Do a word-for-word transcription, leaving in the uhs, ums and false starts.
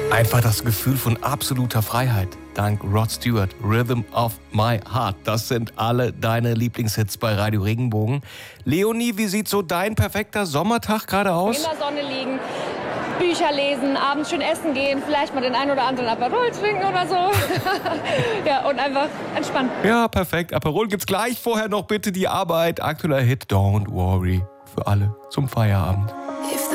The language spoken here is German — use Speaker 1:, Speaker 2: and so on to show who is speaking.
Speaker 1: Einfach das Gefühl von absoluter Freiheit. Dank Rod Stewart, Rhythm of My Heart. Das sind alle deine Lieblingshits bei Radio Regenbogen. Leonie, wie sieht so dein perfekter Sommertag gerade aus?
Speaker 2: In der Sonne liegen, Bücher lesen, abends schön essen gehen, vielleicht mal den einen oder anderen Aperol trinken oder so. Ja, und einfach entspannen.
Speaker 1: Ja, perfekt. Aperol gibt's gleich. Vorher noch bitte die Arbeit. Aktueller Hit Don't Worry. Für alle zum Feierabend.
Speaker 3: If